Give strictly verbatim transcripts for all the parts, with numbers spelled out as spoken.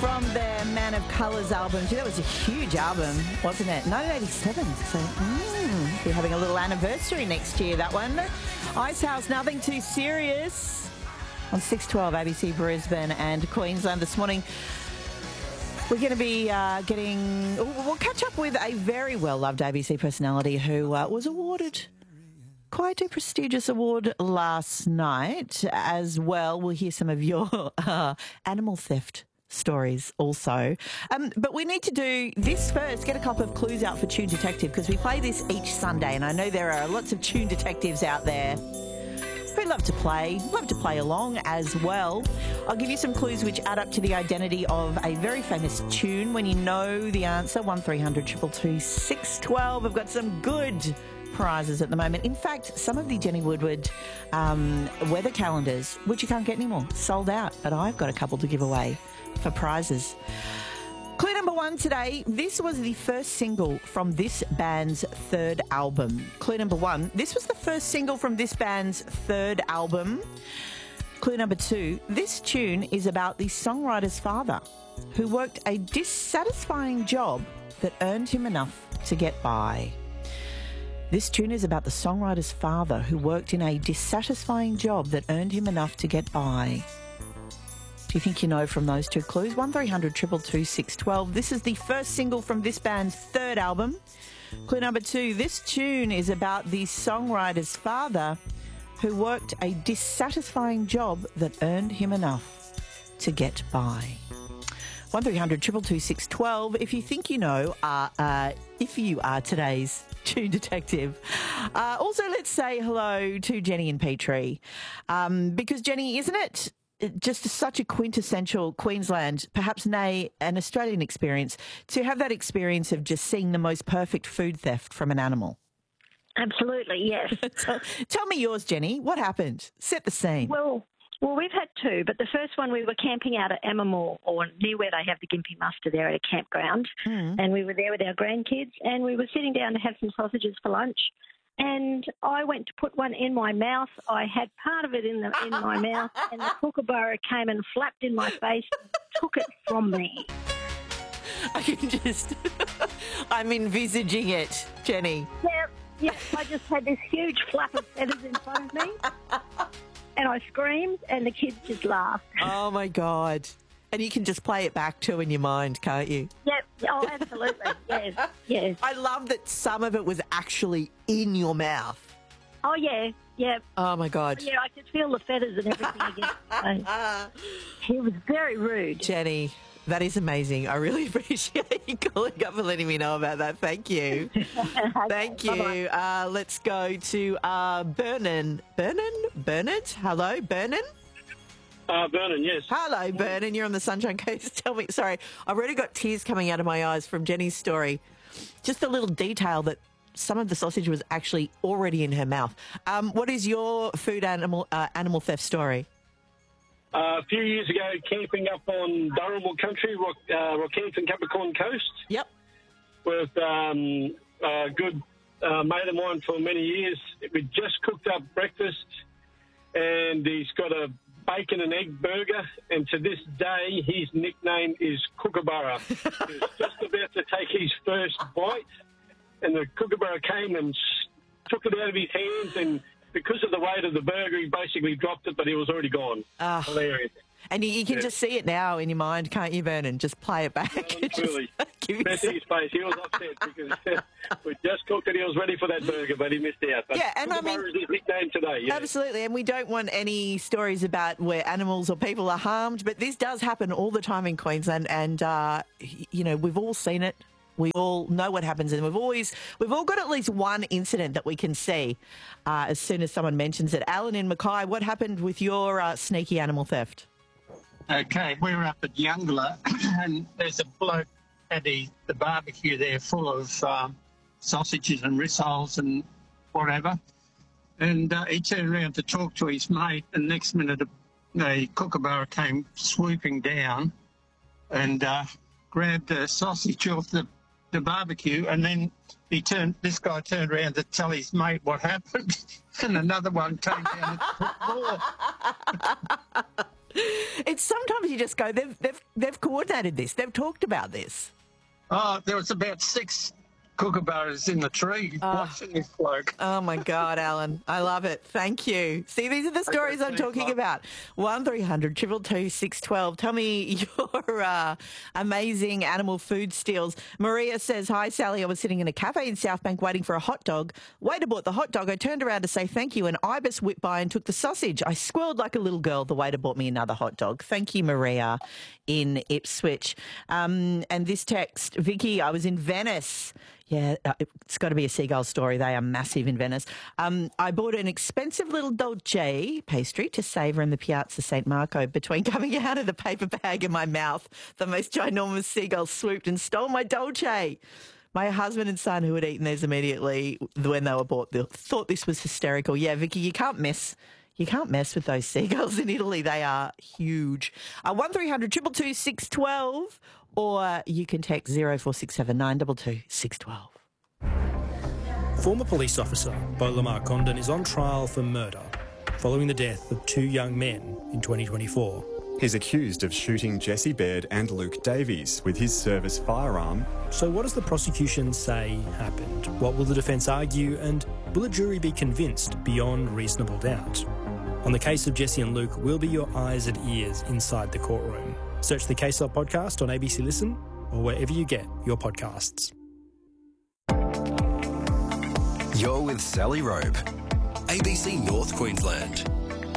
from their Man of Colours album. Gee, that was a huge album, wasn't it? nineteen eighty-seven. So, mm, we're having a little anniversary next year, that one. Icehouse, Nothing Too Serious on six twelve A B C Brisbane and Queensland this morning. We're going to be uh, getting... We'll catch up with a very well-loved A B C personality who uh, was awarded quite a prestigious award last night as well. We'll hear some of your uh, animal theft stories also. Um, but we need to do this first, get a couple of clues out for Tune Detective, because we play this each Sunday, and I know there are lots of Tune Detectives out there who love to play, love to play along as well. I'll give you some clues which add up to the identity of a very famous tune. When you know the answer, one three hundred two two two six one two. We've got some good prizes at the moment. In fact, some of the Jenny Woodward um, weather calendars, which you can't get anymore, sold out. But I've got a couple to give away for prizes. Clue number one today. This was the first single from this band's third album. Clue number one. This was the first single from this band's third album. Clue number two. This tune is about the songwriter's father who worked a dissatisfying job that earned him enough to get by. This tune is about the songwriter's father who worked in a dissatisfying job that earned him enough to get by. Do you think you know from those two clues? one three hundred two two two six one two. This is the first single from this band's third album. Clue number two. This tune is about the songwriter's father who worked a dissatisfying job that earned him enough to get by. one three hundred two two two six one two. If you think you know, uh, uh, if you are today's Tune Detective. Uh, also, let's say hello to Jenny and Petrie. Um, because, Jenny, isn't it just such a quintessential Queensland, perhaps nay, an Australian experience, to have that experience of just seeing the most perfect food theft from an animal? Absolutely, yes. tell, tell me yours, Jenny. What happened? Set the scene. Well, well, we've had two, but the first one we were camping out at Amamore, or near where they have the Gympie Muster there at a campground, mm. and we were there with our grandkids, and we were sitting down to have some sausages for lunch. And I went to put one in my mouth. I had part of it in the in my mouth, and the kookaburra came and flapped in my face and took it from me. I can just... I'm envisaging it, Jenny. Yeah, yeah. I just had this huge flap of feathers in front of me, and I screamed, and the kids just laughed. Oh, my God. And you can just play it back too in your mind, can't you? Yep. Oh, absolutely. Yes. Yes. I love that some of it was actually in your mouth. Oh, yeah. Yeah. Oh, my God. Yeah, I could feel the feathers and everything again. He was very rude. Jenny, that is amazing. I really appreciate you calling up and letting me know about that. Thank you. Thank you. Uh, let's go to uh, Vernon. Vernon? Bernard? Hello, Vernon? Uh, Vernon, yes. Hello, Vernon. You're on the Sunshine Coast. Tell me, sorry, I've already got tears coming out of my eyes from Jenny's story. Just a little detail that some of the sausage was actually already in her mouth. Um, what is your food animal uh, animal theft story? Uh, a few years ago, camping up on Durham Country, Rock, uh, Rockhampton, Capricorn Coast. Yep. With um, a good uh, mate of mine for many years. We just cooked up breakfast, and he's got a bacon and egg burger, and to this day his nickname is Kookaburra. He was just about to take his first bite, and the Kookaburra came and took it out of his hands, and because of the weight of the burger, he basically dropped it, but he was already gone. Uh, Hilarious. And you, you can yeah. just see it now in your mind, can't you, Vernon? Just play it back. Um, truly. Especially his face. He was upset because we just cooked it. He was ready for that burger, but he missed out. But yeah, and I mean, is his nickname today. Yeah. Absolutely. And we don't want any stories about where animals or people are harmed, but this does happen all the time in Queensland. And, uh, you know, we've all seen it. We all know what happens, and we've always, we've all got at least one incident that we can see uh, as soon as someone mentions it. Alan in Mackay, what happened with your uh, sneaky animal theft? Okay, we're up at Youngler, and there's a bloke at the, the barbecue there full of um, sausages and rissoles and whatever. And uh, he turned around to talk to his mate, and next minute a, a kookaburra came swooping down and uh, grabbed a sausage off the, the barbecue, and then he turned. This guy turned around to tell his mate what happened, and another one came down and took more. It's sometimes you just go, they've, they've, they've coordinated this. They've talked about this. Oh, there was about six kookaburras in the tree Oh. watching this bloke. Oh, my God, Alan. I love it. Thank you. See, these are the stories I'm talking about. one three hundred two two two six one two. Tell me your uh, amazing animal food steals. Maria says, hi, Sally. I was sitting in a cafe in South Bank waiting for a hot dog. Waiter bought the hot dog. I turned around to say thank you. An ibis whipped by and took the sausage. I squealed like a little girl. The waiter bought me another hot dog. Thank you, Maria, in Ipswich. Um, and this text, Vicky, I was in Venice. Yeah, it's got to be a seagull story. They are massive in Venice. Um, I bought an expensive little dolce pastry to savour in the Piazza San Marco. Between coming out of the paper bag and my mouth, the most ginormous seagull swooped and stole my dolce. My husband and son, who had eaten theirs immediately when they were bought, they thought this was hysterical. Yeah, Vicky, you can't mess... You can't mess with those seagulls in Italy. They are huge. Uh, one three hundred two two two six one two or you can text zero four six seven nine two two six one two. Former police officer Beau Lamar Condon is on trial for murder following the death of two young men in twenty twenty-four. He's accused of shooting Jesse Baird and Luke Davies with his service firearm. So what does the prosecution say happened? What will the defence argue, and will a jury be convinced beyond reasonable doubt? On the case of Jesse and Luke, we'll be your eyes and ears inside the courtroom. Search the Case Lot podcast on A B C Listen or wherever you get your podcasts. You're with Sally Robe, A B C North Queensland.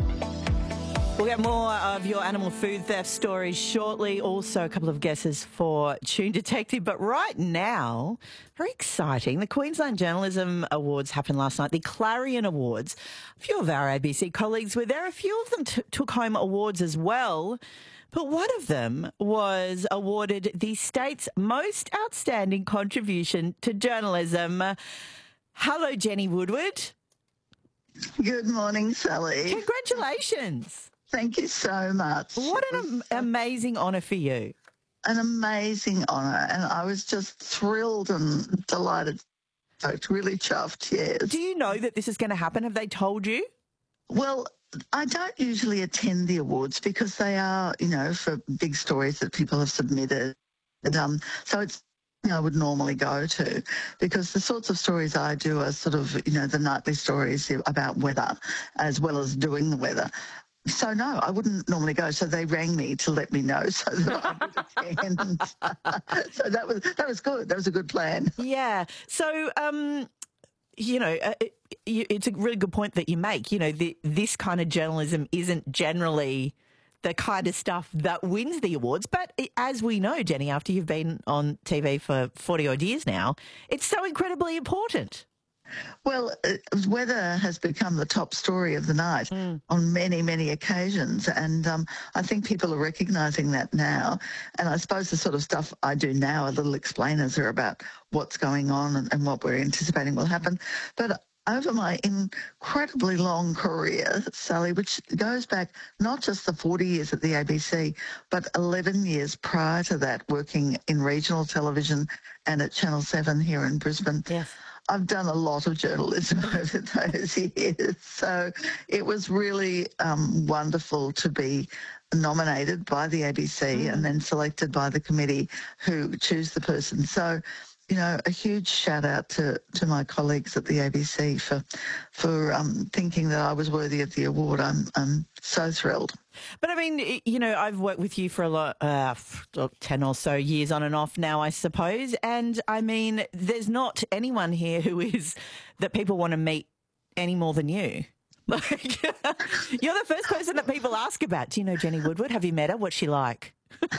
We'll get more of your animal food theft stories shortly. Also, a couple of guesses for Tune Detective. But right now, very exciting. The Queensland Journalism Awards happened last night, the Clarion Awards. A few of our A B C colleagues were there. A few of them t- took home awards as well. But one of them was awarded the state's most outstanding contribution to journalism. Hello, Jenny Woodward. Good morning, Sally. Congratulations. Thank you so much. What an am- amazing honour for you. An amazing honour, and I was just thrilled and delighted. So it's really chuffed, yes. Do you know that this is going to happen? Have they told you? Well, I don't usually attend the awards because they are, you know, for big stories that people have submitted. And, um, so it's I would normally go to, because the sorts of stories I do are sort of, you know, the nightly stories about weather as well as doing the weather. So, no, I wouldn't normally go. So they rang me to let me know so that I would attend. So that was that was good. That was a good plan. Yeah. So, um, you know, uh, it, it's a really good point that you make. You know, the, this kind of journalism isn't generally the kind of stuff that wins the awards. But as we know, Jenny, after you've been on T V for forty-odd years now, it's so incredibly important. Well, uh, weather has become the top story of the night mm. on many, many occasions. And um, I think people are recognising that now. And I suppose the sort of stuff I do now are little explainers are about what's going on and, and what we're anticipating will happen. But over my incredibly long career, Sally, which goes back not just the forty years at the A B C, but eleven years prior to that working in regional television and at Channel seven here in Brisbane. Yes. I've done a lot of journalism over those years. So it was really um, wonderful to be nominated by the A B C mm. and then selected by the committee who choose the person. So, you know, a huge shout out to, to my colleagues at the A B C for for um, thinking that I was worthy of the award. I'm I'm so thrilled. But I mean, you know, I've worked with you for a lot, uh, ten or so years on and off now, I suppose. And I mean, there's not anyone here who is that people want to meet any more than you. Like, you're the first person that people ask about. Do you know Jenny Woodward? Have you met her? What's she like?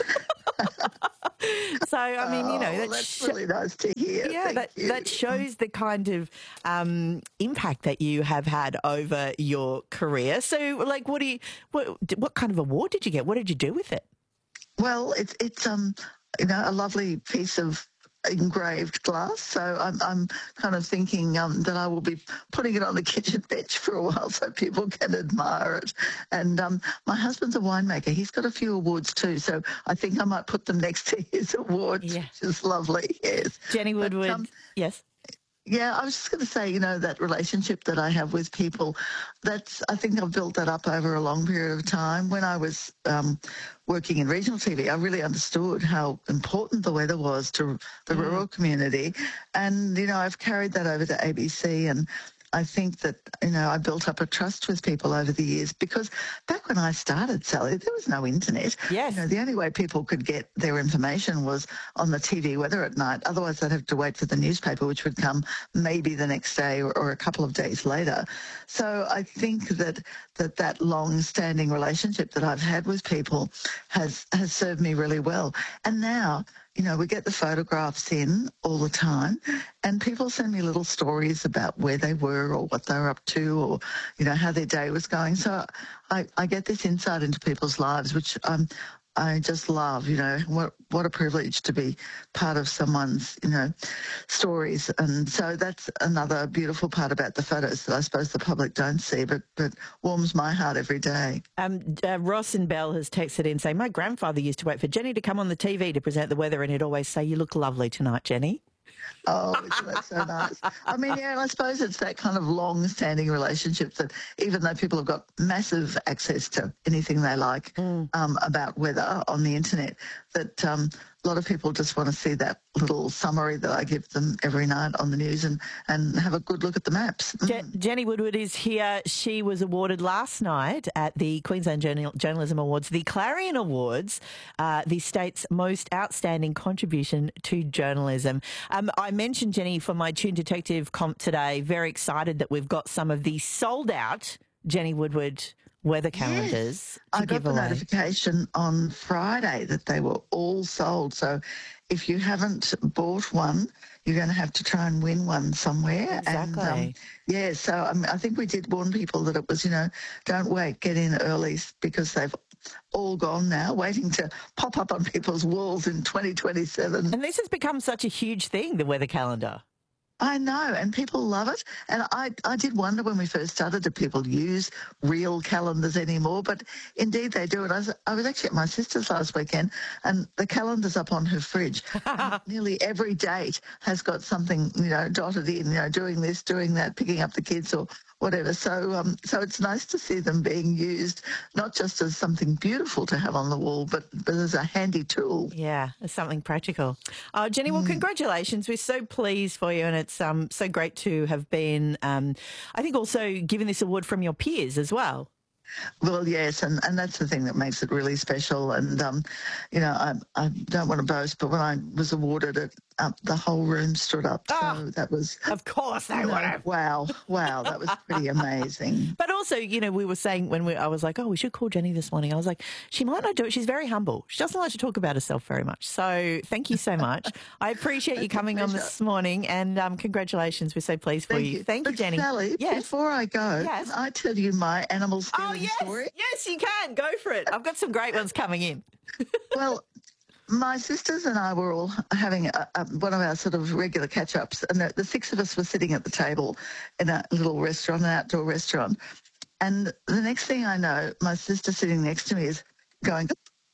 So, I mean, you know, oh, that that's sh- really nice to hear. Yeah, Thank that, you. that shows the kind of um, impact that you have had over your career. So, like, what do you, what, what kind of award did you get? What did you do with it? Well, it's it's um you know a lovely piece of engraved glass. So I'm I'm kind of thinking um, that I will be putting it on the kitchen bench for a while so people can admire it. And um, my husband's a winemaker. He's got a few awards too. So I think I might put them next to his awards, yeah. which is lovely. Yes, Jenny Woodward. But, um, yes. Yeah, I was just going to say, you know, that relationship that I have with people, that's, I think I've built that up over a long period of time. When I was um, working in regional T V, I really understood how important the weather was to the mm. rural community. And, you know, I've carried that over to A B C, and I think that, you know, I built up a trust with people over the years, because back when I started, Sally, there was no internet. Yes. You know, the only way people could get their information was on the T V weather at night. Otherwise, they'd have to wait for the newspaper, which would come maybe the next day or, or a couple of days later. So I think that that, that long-standing relationship that I've had with people has, has served me really well. And now, you know, we get the photographs in all the time, and people send me little stories about where they were or what they were up to, or, you know, how their day was going. So I, I get this insight into people's lives, which um, I just love. You know, what what a privilege to be part of someone's, you know, stories. And so that's another beautiful part about the photos that I suppose the public don't see, but, but warms my heart every day. Um, uh, Ross and Bell has texted in saying, my grandfather used to wait for Jenny to come on the T V to present the weather, and he'd always say, you look lovely tonight, Jenny. Oh, isn't that so nice? I mean, yeah, I suppose it's that kind of long-standing relationship that even though people have got massive access to anything they like mm. um, about weather on the internet, that um, a lot of people just want to see that little summary that I give them every night on the news and, and have a good look at the maps. Mm. Je- Jenny Woodward is here. She was awarded last night at the Queensland Journal- Journalism Awards, the Clarion Awards, uh, the state's most outstanding contribution to journalism. Um, I mentioned, Jenny, for my Tune Detective comp today, very excited that we've got some of the sold-out Jenny Woodward weather calendars. Yes. To I got give the away. notification on Friday that they were all sold. So if you haven't bought one, you're going to have to try and win one somewhere. Exactly. And, um, yeah, so I, mean, I think we did warn people that it was, you know, don't wait, get in early, because they've all gone now, waiting to pop up on people's walls in twenty twenty-seven. And this has become such a huge thing, the weather calendar. I know, and people love it. And I, I did wonder when we first started, do people use real calendars anymore? But indeed they do. And I was, I was actually at my sister's last weekend, and the calendar's up on her fridge. Nearly every date has got something, you know, dotted in, you know, doing this, doing that, picking up the kids or whatever. So um, so it's nice to see them being used, not just as something beautiful to have on the wall, but, but as a handy tool. Yeah, as something practical. Uh, Jenny, well, mm. congratulations. We're so pleased for you, and it's um, so great to have been, um, I think, also given this award from your peers as well. Well, yes, and, and that's the thing that makes it really special. And, um, you know, I, I don't want to boast, but when I was awarded it, um, the whole room stood up. Oh, so that was... Of course they would have. Wow, wow, that was pretty amazing. But also, you know, we were saying when we, I was like, oh, we should call Jenny this morning. I was like, she might not do it. She's very humble. She doesn't like to talk about herself very much. So thank you so much. I appreciate you coming on this morning, and um, congratulations. We're so pleased for Thank you. you. Thank you, But Jenny. Sally, yes. before I go, yes. can I tell you my animal Oh, stealing yes. story? Yes, you can. Go for it. I've got some great ones coming in. Well, my sisters and I were all having a, a, one of our sort of regular catch-ups, and the, the six of us were sitting at the table in a little restaurant, an outdoor restaurant. And the next thing I know, my sister sitting next to me is going,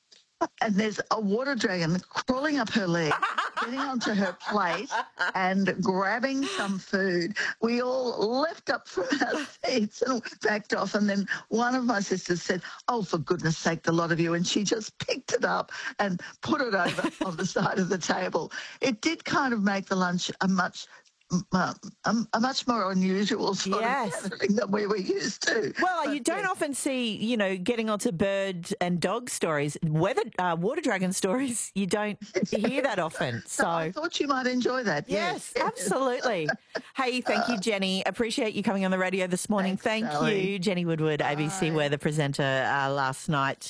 and there's a water dragon crawling up her leg, getting onto her plate and grabbing some food. We all leapt up from our seats and backed off. And then one of my sisters said, oh, for goodness sake, the lot of you. And she just picked it up and put it over on the side of the table. It did kind of make the lunch a much Uh, a, a much more unusual sort yes. of gathering than we were used to. Well, but, you don't yeah. often see, you know, getting onto bird and dog stories, weather, uh, water dragon stories. You don't hear that often. So, so I thought you might enjoy that. Yes, yes. absolutely. Hey, thank you, Jenny. Appreciate you coming on the radio this morning. Thanks, thank Sally. you, Jenny Woodward, Bye. A B C weather presenter uh, last night.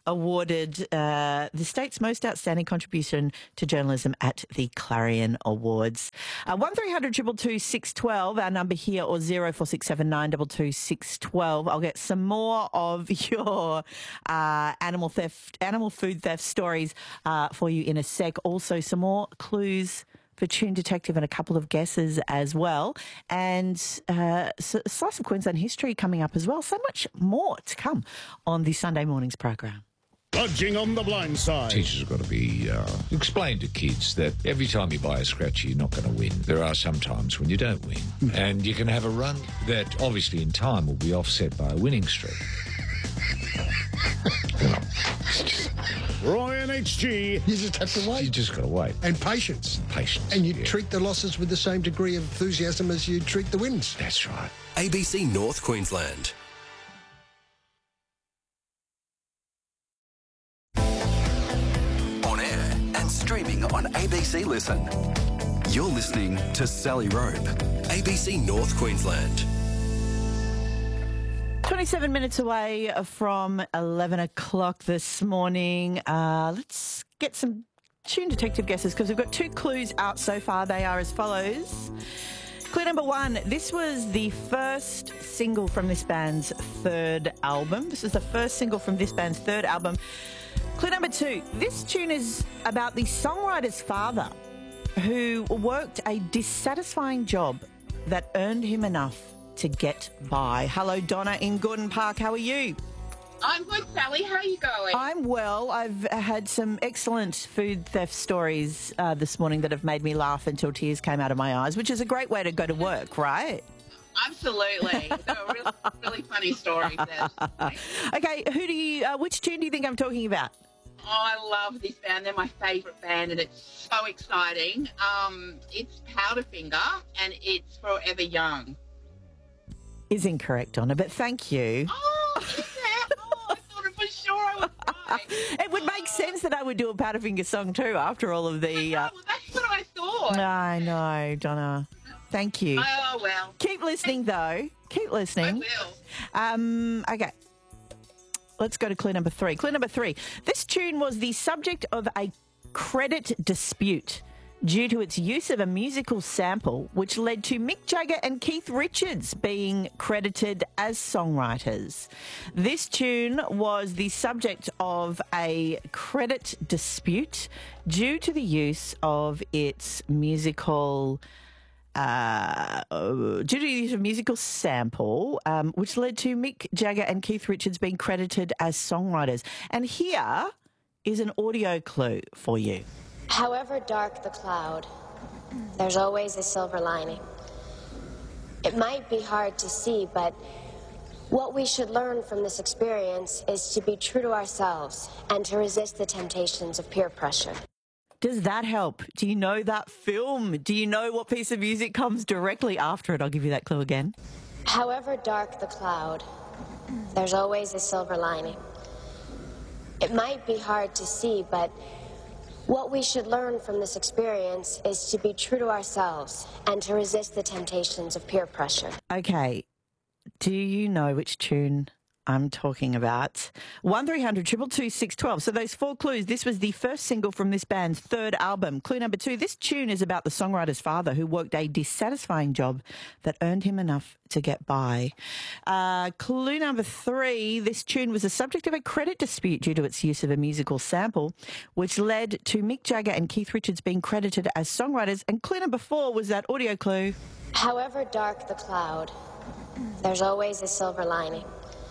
Awarded uh, the state's most outstanding contribution to journalism at the Clarion Awards. Uh, one three hundred two two two six one two, our number here, or zero four six seven nine two two six one two. I'll get some more of your uh, animal theft, animal food theft stories uh, for you in a sec. Also, some more clues for Tune Detective and a couple of guesses as well. And uh, a slice of Queensland history coming up as well. So much more to come on the Sunday mornings program. Lodging on the blind side. Teachers have got to be uh, explain to kids that every time you buy a scratchy, you're not going to win. There are some times when you don't win, and you can have a run that obviously in time will be offset by a winning streak. Roy and H G. You just have to wait. You just got to wait. And patience. Patience. And you yeah. treat the losses with the same degree of enthusiasm as you treat the wins. That's right. A B C North Queensland. On air and streaming on A B C Listen. You're listening to Sally Rope, A B C North Queensland. twenty-seven minutes away from eleven o'clock this morning. Uh, let's get some tune detective guesses because we've got two clues out so far. They are as follows. Clue number one, this was the first single from this band's third album. This is the first single from this band's third album. Clue number two, this tune is about the songwriter's father who worked a dissatisfying job that earned him enough to get by. Hello, Donna in Gordon Park. How are you? I'm good, Sally. How are you going? I'm well. I've had some excellent food theft stories uh, this morning that have made me laugh until tears came out of my eyes, which is a great way to go to work, right? Absolutely. They were really, really funny stories there. Okay, who do you? Uh, which tune do you think I'm talking about? Oh, I love this band. They're my favourite band, and it's so exciting. Um, it's Powderfinger, and it's Forever Young. Is incorrect, Donna, but thank you. Oh, is it? Oh, I thought it for sure I was right. It would make sense that I would do a Powderfinger song too after all of the... Uh... Well, that's what I thought. I know, Donna. Thank you. Oh, well. Keep listening, though. Keep listening. I will. Um, okay. Let's go to clue number three. Clue number three. This tune was the subject of a credit dispute due to its use of a musical sample, which led to Mick Jagger and Keith Richards being credited as songwriters. This tune was the subject of a credit dispute due to the use of its musical... Uh, due to the use of musical sample, um, which led to Mick Jagger and Keith Richards being credited as songwriters. And here is an audio clue for you. However dark the cloud, there's always a silver lining. It might be hard to see, but what we should learn from this experience is to be true to ourselves and to resist the temptations of peer pressure. Does that help? Do you know that film? Do you know what piece of music comes directly after it? I'll give you that clue again. However dark the cloud, there's always a silver lining. It might be hard to see, but what we should learn from this experience is to be true to ourselves and to resist the temptations of peer pressure. Okay. Do you know which tune I'm talking about? one three hundred two two two six one two. So those four clues. This was the first single from this band's third album. Clue number two. This tune is about the songwriter's father who worked a dissatisfying job that earned him enough to get by. Uh, clue number three. This tune was the subject of a credit dispute due to its use of a musical sample, which led to Mick Jagger and Keith Richards being credited as songwriters. And clue number four was that audio clue. However dark the cloud, there's always a silver lining.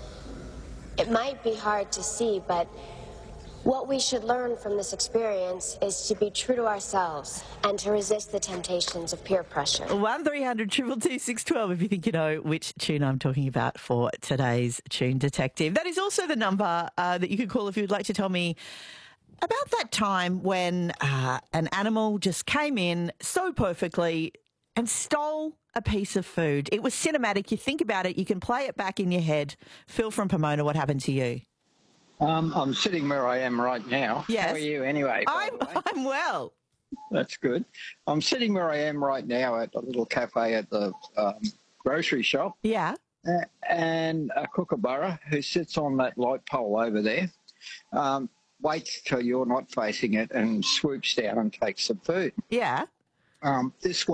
It might be hard to see, but what we should learn from this experience is to be true to ourselves and to resist the temptations of peer pressure. one three hundred two two two six one two if you think you know which tune I'm talking about for today's Tune Detective. That is also the number uh, that you could call if you would like to tell me about that time when uh, an animal just came in so perfectly and stole a piece of food. It was cinematic. You think about it, you can play it back in your head. Phil from Pomona, what happened to you? Um, I'm sitting where I am right now. Yes. How are you anyway? I'm, I'm well. That's good. I'm sitting where I am right now at a little cafe at the um, grocery shop. Yeah. Uh, and a kookaburra who sits on that light pole over there um, waits till you're not facing it and swoops down and takes some food. Yeah. Um, this